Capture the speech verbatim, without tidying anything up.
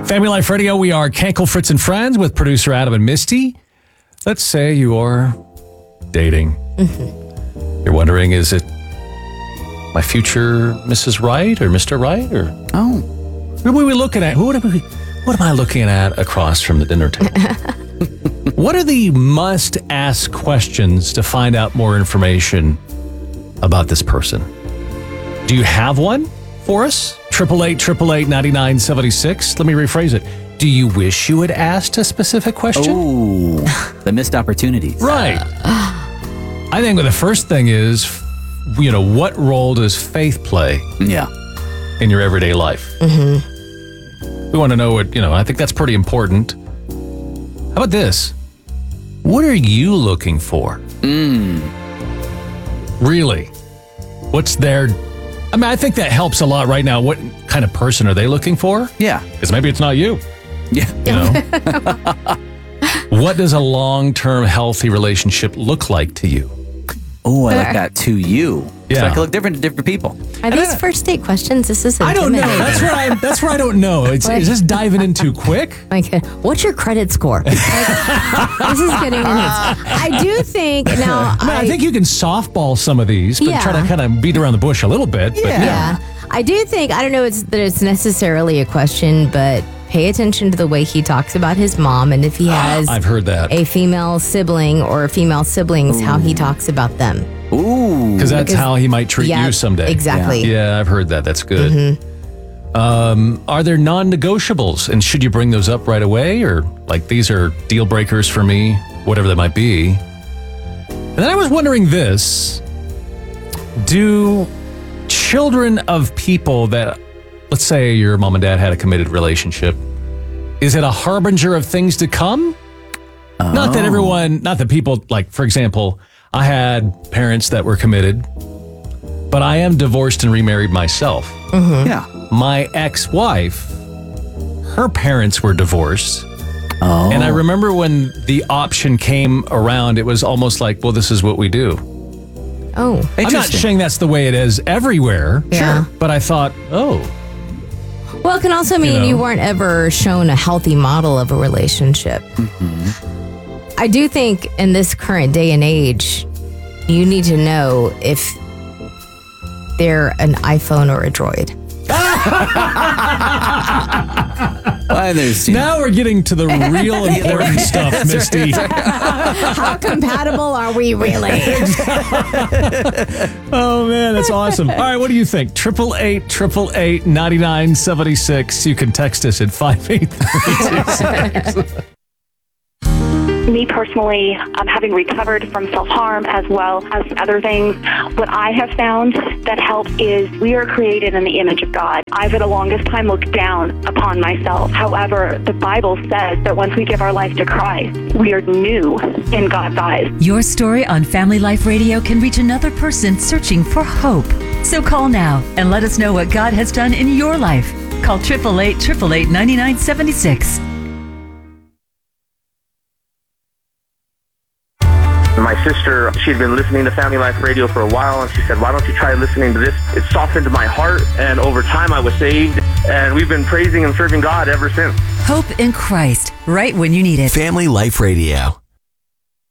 Family Life Radio, we are Kenkel, Fritz, and Friends with producer Adam and Misty. Let's say you are dating. Mm-hmm. You're wondering, is it my future Missus Right or Mister Right? Or Oh. What are we looking at? Who are we, what am I looking at across from the dinner table? What are the must-ask questions to find out more information about this person? Do you have one for us? Triple eight, triple eight, ninety-nine seventy-six. Let me rephrase it. Do you wish you had asked a specific question? Oh, the missed opportunities. Right. I think the first thing is, you know, what role does faith play Yeah. in your everyday life? Mm-hmm. We want to know what, you know, I think that's pretty important. How about this? What are you looking for? Mm. Really? What's their... I mean, I think that helps a lot right now. What kind of person are they looking for? Yeah. Because maybe it's not you. Yeah. You know? What does a long-term healthy relationship look like to you? Oh, I like that. To you. Yeah. So it can look different to different people. Are these first date questions? This is I don't know. intimidating. That's where I. That's where I don't know. It's, is this diving in too quick? Like, what's your credit score? Like, this is getting intense. I do think now. I mean, I think you can softball some of these, but Yeah. try to kind of beat around the bush a little bit. But Yeah. Yeah, I do think I don't know it's, that it's necessarily a question, but pay attention to the way he talks about his mom, and if he has I've heard that. a female sibling or female siblings, how he talks about them. Ooh. Because that's Because- how he might treat Yeah, you someday. exactly. Yeah, I've heard that. That's good. Mm-hmm. Um, are there non-negotiables, and should you bring those up right away, or like these are deal breakers for me, whatever that might be? And then I was wondering this: do children of people that, let's say, your mom and dad had a committed relationship, is it a harbinger of things to come? Not that everyone, not that people, like, for example, I had parents that were committed, but I am divorced and remarried myself. Yeah. My ex-wife, her parents were divorced. Oh. And I remember when the option came around, it was almost like, well, this is what we do. Oh, I'm not Interesting. saying that's the way it is everywhere. Yeah. But I thought, oh, well, it can also mean know. you weren't ever shown a healthy model of a relationship. I do think in this current day and age, you need to know if they're an iPhone or a Droid. Well, there's, you know, now we're getting to the real important stuff, Misty. How compatible are we really? Oh, man, that's awesome. All right, what do you think? Triple eight, triple eight, ninety-nine seventy-six. You can text us at five eight three two six. Me personally, um, having recovered from self-harm as well as other things, what I have found that helps is we are created in the image of God. I, for the longest time, looked down upon myself. However, the Bible says that once we give our life to Christ, we are new in God's eyes. Your story on Family Life Radio can reach another person searching for hope. So call now and let us know what God has done in your life. Call eight eight eight, eight eight eight, nine nine seven six. My sister, she had been listening to Family Life Radio for a while, and she said, why don't you try listening to this? It softened my heart, and over time I was saved, and we've been praising and serving God ever since. Hope in Christ, right when you need it. Family Life Radio.